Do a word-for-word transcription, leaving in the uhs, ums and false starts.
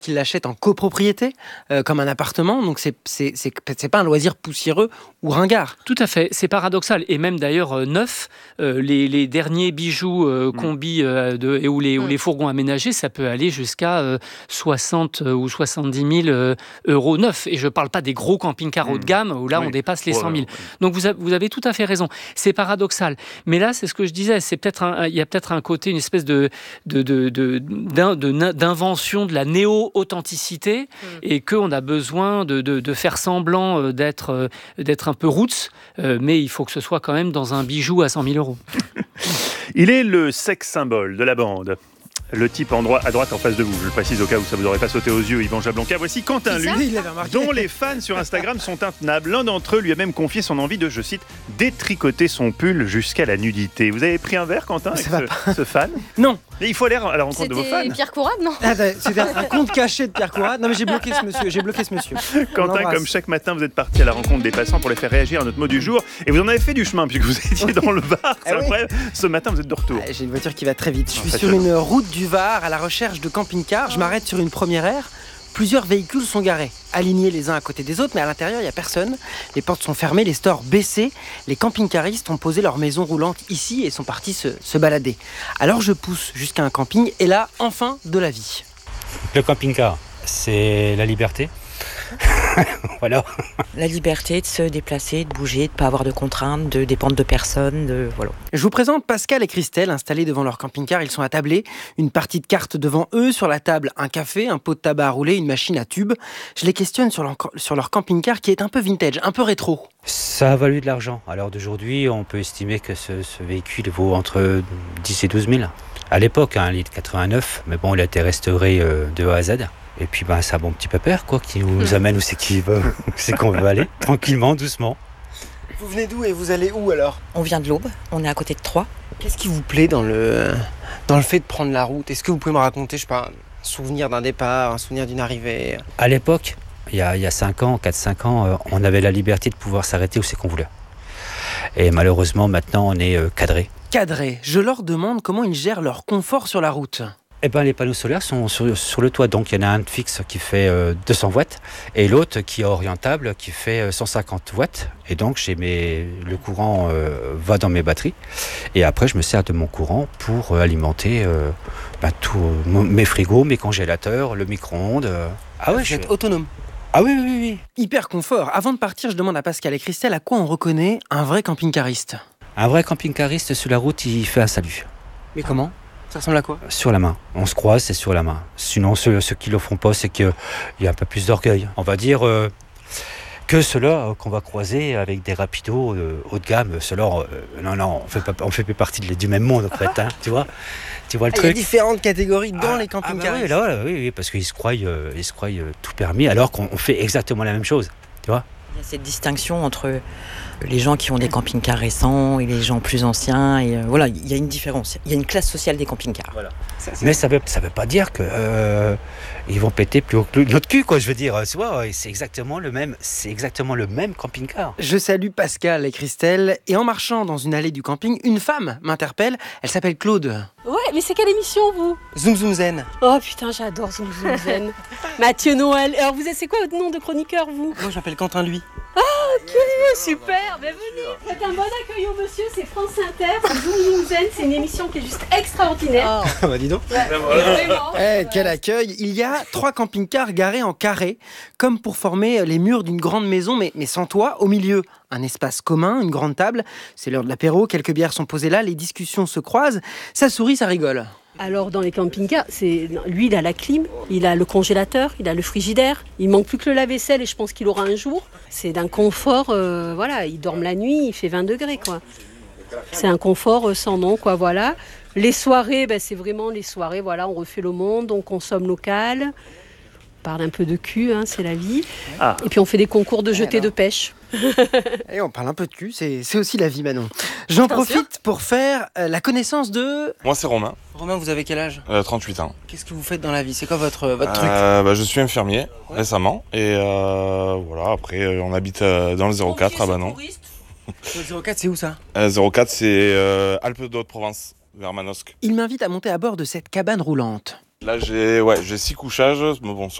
qu'ils l'achètent en copropriété, euh, comme un appartement. Donc c'est, c'est, c'est, c'est pas un loisir poussiéreux ou ringard. Tout à fait, c'est paradoxal. Et même d'ailleurs, euh, neuf, euh, les, les derniers bijoux euh, combi euh, de, et où, les, où les fourgons aménagés, ça peut aller jusqu'à euh, soixante ou soixante-dix mille euh, euros neufs. Et je ne parle pas des gros camping-cars haut de gamme, où là, oui. on dépasse les cent mille. Voilà, oui. Donc vous, a, vous avez tout à fait raison. C'est paradoxal. Mais là, c'est ce que je disais, c'est peut-être un, il y a peut-être un côté, une espèce de, de, de, de, d'in, de, d'invention de la néo-authenticité mmh. et qu'on a besoin de, de, de faire semblant d'être, d'être un peu roots, euh, mais il faut que ce soit quand même dans un bijou à cent mille euros. Il est le sex symbole de la bande. Le type en droit, à droite en face de vous, je le précise au cas où ça vous aurait pas sauté aux yeux, Yvan Jablonka. Voici Quentin, lui, dont les fans sur Instagram sont intenables. L'un d'entre eux lui a même confié son envie de, je cite, détricoter son pull jusqu'à la nudité. Vous avez pris un verre, Quentin, avec ce, ce fan? Non. Mais il faut aller à la rencontre C'était de vos fans. C'était Pierre Courade, non? Ah, c'était un compte caché de Pierre Courade. Non, mais j'ai bloqué ce monsieur. J'ai bloqué ce monsieur. Quentin, comme chaque matin, vous êtes parti à la rencontre des passants pour les faire réagir à notre mot du jour. Et vous en avez fait du chemin, puisque vous étiez dans le Var. C'est ah, incroyable. Oui. Ce matin, vous êtes de retour. Ah, j'ai une voiture qui va très vite. Je suis sur une route du Var à la recherche de camping-car, je m'arrête sur une première aire. Plusieurs véhicules sont garés, alignés les uns à côté des autres, mais à l'intérieur, il n'y a personne. Les portes sont fermées, les stores baissés. Les camping-caristes ont posé leur maison roulante ici et sont partis se, se balader. Alors je pousse jusqu'à un camping et là, enfin, de la vie. Le camping-car, c'est la liberté. Voilà. La liberté de se déplacer, de bouger, de ne pas avoir de contraintes, de dépendre de personne, de voilà. Je vous présente Pascal et Christelle installés devant leur camping-car. Ils sont attablés, une partie de cartes devant eux, sur la table un café, un pot de tabac à rouler, une machine à tube. Je les questionne sur leur, sur leur camping-car qui est un peu vintage, un peu rétro. Ça a valu de l'argent. À l'heure d'aujourd'hui, on peut estimer que ce, ce véhicule vaut entre dix et douze mille. À l'époque, un litre quatre-vingt-neuf, mais bon, il a été restauré euh, de A à Z. Et puis ben, c'est un bon petit pépère quoi, qui nous amène où c'est, qui veut, où c'est qu'on veut aller, tranquillement, doucement. Vous venez d'où et vous allez où alors? On vient de l'Aube, on est à côté de Troyes. Qu'est-ce qui vous plaît dans le, dans le fait de prendre la route? Est-ce que vous pouvez me raconter, je sais pas, un souvenir d'un départ, un souvenir d'une arrivée? À l'époque, il y a, il y a cinq ans, quatre cinq ans, euh, on avait la liberté de pouvoir s'arrêter où c'est qu'on voulait. Et malheureusement, maintenant, on est euh, cadré. Cadré. Je leur demande comment ils gèrent leur confort sur la route. Eh ben, les panneaux solaires sont sur, sur le toit, donc il y en a un fixe qui fait euh, deux cents watts et l'autre qui est orientable qui fait euh, cent cinquante watts. Et donc j'ai mes, le courant euh, va dans mes batteries et après je me sers de mon courant pour euh, alimenter euh, bah, tous mes frigos, mes congélateurs, le micro-ondes. Euh. Ah ouais, je suis êtes autonome. Ah oui, oui, oui. Hyper confort. Avant de partir, je demande à Pascal et Christelle à quoi on reconnaît un vrai camping-cariste. Un vrai camping-cariste sur la route, il fait un salut. Mais comment ? Ça ressemble à quoi? Sur la main. On se croise, c'est sur la main. Sinon, ceux, ceux qui ne le font pas, c'est qu'il y a un peu plus d'orgueil. On va dire euh, que ceux-là euh, qu'on va croiser avec des rapidos euh, haut de gamme, ceux-là, euh, non, non, on fait pas, on fait plus partie de, du même monde, en fait. Hein, tu vois, tu vois le ah, truc. Il y a différentes catégories dans ah, les camping-cars. Ah bah oui, là, oui, oui, parce qu'ils se croient, euh, ils se croient euh, tout permis, alors qu'on fait exactement la même chose. Tu vois. Il y a cette distinction entre les gens qui ont des camping-cars récents et les gens plus anciens. Et euh, voilà, il y a une différence. Il y a une classe sociale des camping-cars. Voilà. Ça, mais ça veut, ça veut pas dire que euh, ils vont péter plus haut que notre cul, quoi. Je veux dire, tu vois, c'est exactement le même, c'est exactement le même camping-car. Je salue Pascal et Christelle et en marchant dans une allée du camping, une femme m'interpelle. Elle s'appelle Claude. Ouais, mais c'est quelle émission vous? Zoom Zoom Zen. Oh putain, j'adore Zoom Zoom Zen. Mathieu Noël. Alors vous êtes, c'est quoi votre nom de chroniqueur vous? Moi, je m'appelle Quentin lui. Ah ok, super, bienvenue. Faites un bon accueil au monsieur, c'est France Inter, c'est Zoom Zoom Zen, c'est une émission qui est juste extraordinaire. Oh. Bah dis donc. Ouais, vraiment. Eh, quel accueil. Il y a trois camping-cars garés en carré, comme pour former les murs d'une grande maison, mais, mais sans toit, au milieu. Un espace commun, une grande table, c'est l'heure de l'apéro, quelques bières sont posées là, les discussions se croisent, ça sourit, ça rigole. Alors dans les camping-cars, c'est... lui il a la clim, il a le congélateur, il a le frigidaire, il manque plus que le lave-vaisselle et je pense qu'il aura un jour. C'est d'un confort, euh, voilà, il dort la nuit, il fait vingt degrés quoi. C'est un confort euh, sans nom quoi, voilà. Les soirées, ben, c'est vraiment les soirées, voilà, on refait le monde, on consomme local, on parle un peu de cul, hein, c'est la vie. Ah. Et puis on fait des concours de jetés de pêche. Et on parle un peu de cul, c'est, c'est aussi la vie Manon. J'en profite pour faire euh, la connaissance de... Moi c'est Romain. Romain, vous avez quel âge? euh, trente-huit ans. Qu'est-ce que vous faites dans la vie? C'est quoi votre, votre truc? euh, bah, Je suis infirmier ouais. récemment. Et euh, voilà, après euh, on habite euh, dans le zéro quatre à Banon. Le zéro quatre c'est où ça? euh, zéro quatre c'est euh, Alpes de Haute-Provence, vers Manosque. Il m'invite à monter à bord de cette cabane roulante. Là, j'ai ouais, j'ai six couchages. Mais bon,